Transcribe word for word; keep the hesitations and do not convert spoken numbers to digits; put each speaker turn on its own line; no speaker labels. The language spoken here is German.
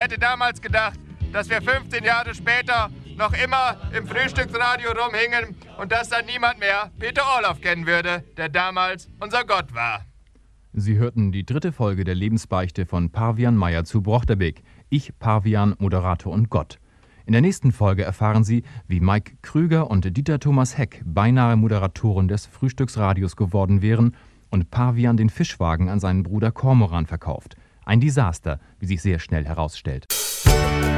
hätte damals gedacht, dass wir fünfzehn Jahre später noch immer im Frühstücksradio rumhingen und dass dann niemand mehr Peter Orloff kennen würde, der damals unser Gott war.
Sie hörten die dritte Folge der Lebensbeichte von Parvian Meyer zu Brochterbeek. Ich, Parvian, Moderator und Gott. In der nächsten Folge erfahren Sie, wie Mike Krüger und Dieter Thomas Heck beinahe Moderatoren des Frühstücksradios geworden wären und Parvian den Fischwagen an seinen Bruder Kormoran verkauft. Ein Desaster, wie sich sehr schnell herausstellt.